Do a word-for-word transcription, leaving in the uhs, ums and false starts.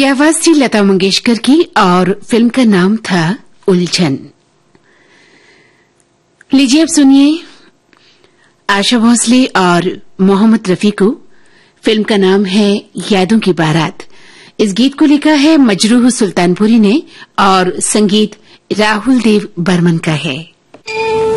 ये आवाज थी लता मंगेशकर की और फिल्म का नाम था उलझन। लीजिए अब सुनिए आशा भोसले और मोहम्मद रफी को। फिल्म का नाम है यादों की बारात। इस गीत को लिखा है मजरूह सुल्तानपुरी ने और संगीत राहुल देव बर्मन का है।